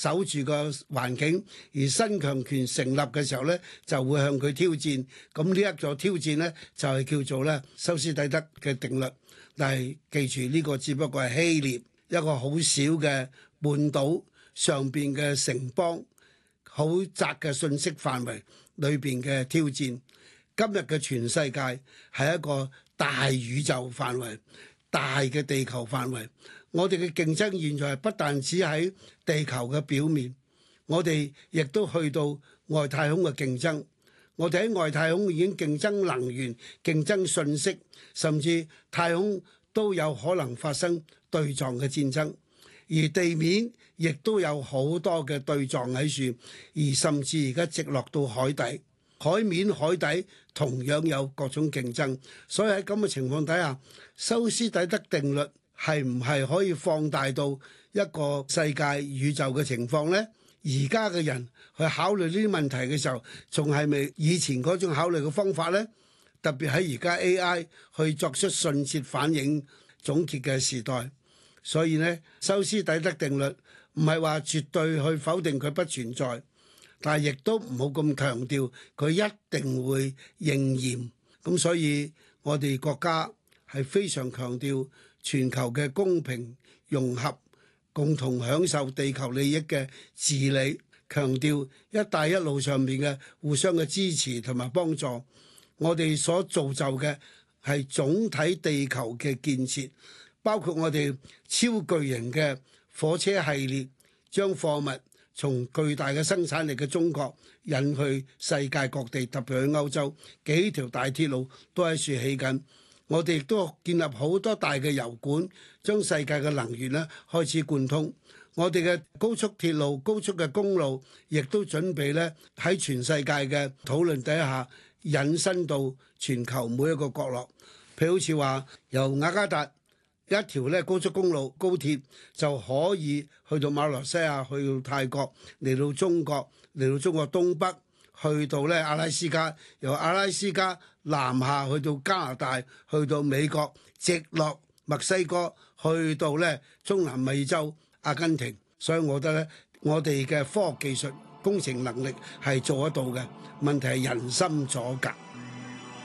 守住個環境，而新強權成立嘅時候咧，就會向佢挑戰。咁呢一個挑戰咧，就係叫做咧修斯底德嘅定律。但係記住呢個只不過係希臘一個好小嘅半島上邊嘅城邦，好窄嘅信息範圍裏邊嘅挑戰。今日嘅全世界係一個大宇宙範圍、大嘅地球範圍。我哋嘅競爭現在不但只喺地球嘅表面，我哋亦都去到外太空嘅競爭。我哋喺外太空已經競爭能源、競爭信息，甚至太空都有可能發生對撞嘅戰爭，而地面亦都有好多嘅對撞喺處，而甚至而家直落到海底、海面、海底同樣有各種競爭。所以喺咁嘅情況底下，修斯底德定律係唔係可以放大到一個世界宇宙嘅情況呢？而家嘅人去考慮呢啲問題嘅時候，仲係咪以前嗰種考慮嘅方法呢？特別喺而家 AI 去作出迅捷反應總結嘅時代，所以呢，修斯底德定律唔係話絕對去否定佢不存在，但係亦都唔好咁強調佢一定會應驗。咁所以我哋國家係非常強調全球嘅公平融合，共同享受地球利益嘅治理，強調一帶一路上面嘅互相嘅支持同埋幫助。我哋所造就嘅係總體地球嘅建設，包括我哋超巨型嘅火車系列，將貨物從巨大嘅生產力嘅中國引去世界各地，特別去歐洲，幾條大鐵路都喺處起緊。我哋亦都建立好多大嘅油管，將世界嘅能源咧開始貫通。我哋嘅高速鐵路、高速嘅公路，亦都準備咧喺全世界嘅討論底下引申到全球每一個角落。譬如好似話由雅加達一條咧高速公路、高鐵就可以去到馬來西亞、去到泰國、嚟到中國、嚟到中國東北，去到咧阿拉斯加，由阿拉斯加南下去到加拿大，去到美國，直落墨西哥，去到咧中南美洲阿根廷。所以我覺得咧，我哋嘅科學技術工程能力係做得到嘅，問題係人心阻隔。